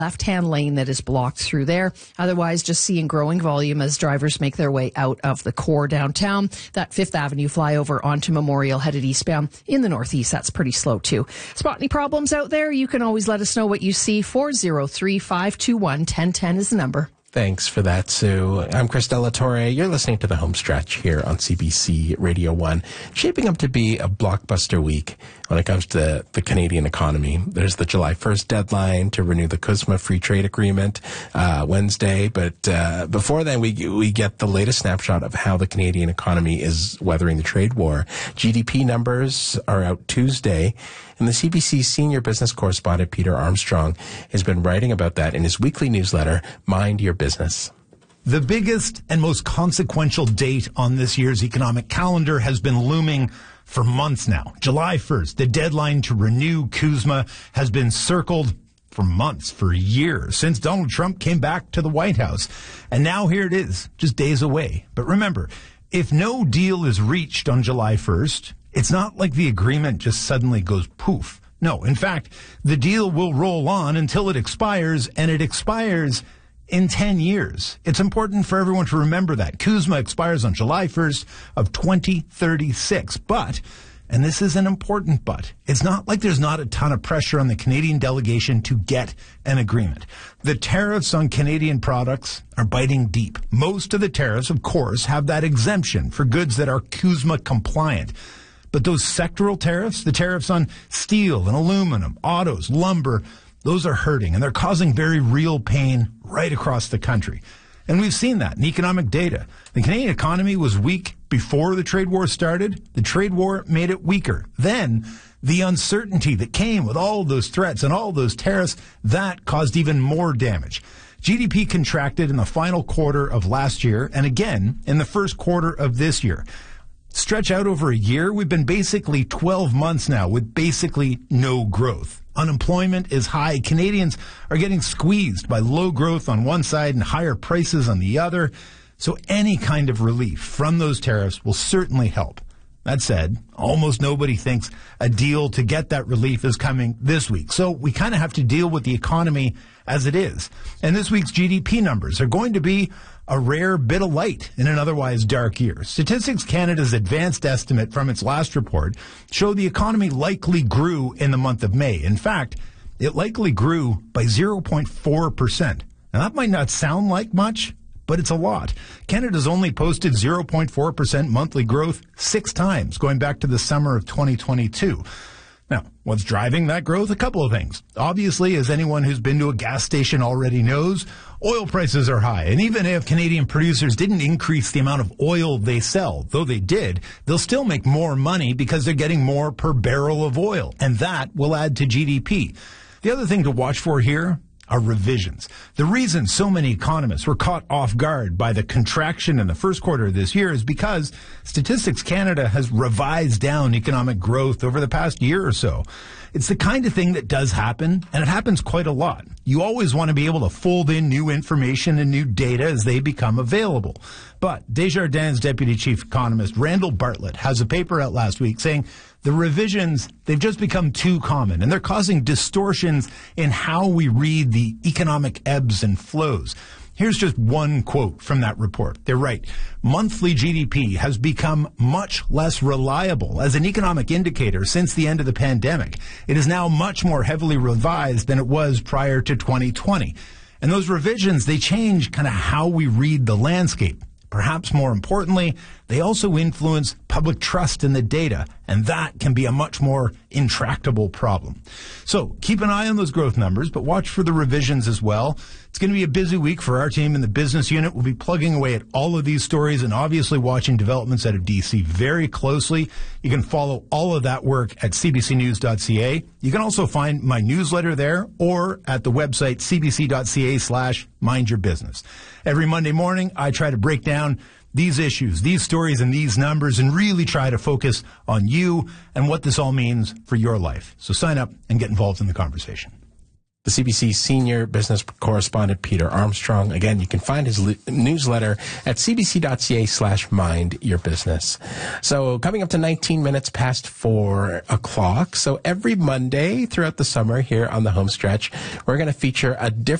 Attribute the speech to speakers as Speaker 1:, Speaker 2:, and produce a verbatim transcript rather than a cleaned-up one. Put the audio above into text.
Speaker 1: left-hand lane that is blocked through there. Otherwise, just seeing growing volume as drivers make their way out of the core downtown. That Fifth Avenue flyover onto Memorial headed eastbound in the northeast, that's pretty slow too. Spot any problems out there? You can always let us know what you see. four oh three, five two one, one oh one oh is the number.
Speaker 2: Thanks for that, Sue. I'm Chris Delatorre. You're listening to The Home Stretch here on C B C Radio one. Shaping up to be a blockbuster week when it comes to the Canadian economy. There's the July first deadline to renew the CUSMA Free Trade Agreement uh, Wednesday. But uh, before then, we we get the latest snapshot of how the Canadian economy is weathering the trade war. G D P numbers are out Tuesday. And the C B C senior business correspondent, Peter Armstrong, has been writing about that in his weekly newsletter, Mind Your Business.
Speaker 3: The biggest and most consequential date on this year's economic calendar has been looming for months now. July first, the deadline to renew CUSMA has been circled for months, for years, since Donald Trump came back to the White House. And now here it is, just days away. But remember, if no deal is reached on July first, it's not like the agreement just suddenly goes poof. No, in fact, the deal will roll on until it expires, and it expires in ten years. It's important for everyone to remember that. CUSMA expires on July first of twenty thirty-six. But, and this is an important but, it's not like there's not a ton of pressure on the Canadian delegation to get an agreement. The tariffs on Canadian products are biting deep. Most of the tariffs, of course, have that exemption for goods that are CUSMA compliant. But those sectoral tariffs, the tariffs on steel and aluminum, autos, lumber, those are hurting, and they're causing very real pain right across the country. And we've seen that in economic data. The Canadian economy was weak before the trade war started. The trade war made it weaker. Then the uncertainty that came with all those threats and all those tariffs, that caused even more damage. G D P contracted in the final quarter of last year and again in the first quarter of this year. Stretch out over a year, we've been basically twelve months now with basically no growth. Unemployment is high. Canadians are getting squeezed by low growth on one side and higher prices on the other. So any kind of relief from those tariffs will certainly help. That said, almost nobody thinks a deal to get that relief is coming this week. So we kind of have to deal with the economy as it is. And this week's G D P numbers are going to be a rare bit of light in an otherwise dark year. Statistics Canada's advanced estimate from its last report showed the economy likely grew in the month of May. In fact, it likely grew by zero point four percent. Now, that might not sound like much, but it's a lot. Canada's only posted zero point four percent monthly growth six times, going back to the summer of twenty twenty-two. Now, what's driving that growth? A couple of things. Obviously, as anyone who's been to a gas station already knows, oil prices are high. And even if Canadian producers didn't increase the amount of oil they sell, though they did, they'll still make more money because they're getting more per barrel of oil. And that will add to G D P. The other thing to watch for here are revisions. The reason so many economists were caught off guard by the contraction in the first quarter of this year is because Statistics Canada has revised down economic growth over the past year or so. It's the kind of thing that does happen, and it happens quite a lot. You always want to be able to fold in new information and new data as they become available. But Desjardins Deputy Chief Economist Randall Bartlett has a paper out last week saying the revisions, they've just become too common, and they're causing distortions in how we read the economic ebbs and flows. Here's just one quote from that report. They're right. Monthly G D P has become much less reliable as an economic indicator since the end of the pandemic. It is now much more heavily revised than it was prior to twenty twenty. And those revisions, they change kind of how we read the landscape. Perhaps more importantly, they also influence public trust in the data, and that can be a much more intractable problem. So keep an eye on those growth numbers, but watch for the revisions as well. It's going to be a busy week for our team in the business unit. We'll be plugging away at all of these stories and obviously watching developments out of D C very closely. You can follow all of that work at c b c news dot c a. You can also find my newsletter there or at the website c b c dot c a slash mind your business. Every Monday morning, I try to break down these issues, these stories, and these numbers, and really try to focus on you and what this all means for your life. So sign up and get involved in the conversation.
Speaker 2: the C B C senior business correspondent, Peter Armstrong. Again, you can find his li- newsletter at cbc.ca slash mind your business. So coming up to nineteen minutes past four o'clock. So every Monday throughout the summer here on the home stretch, we're going to feature a different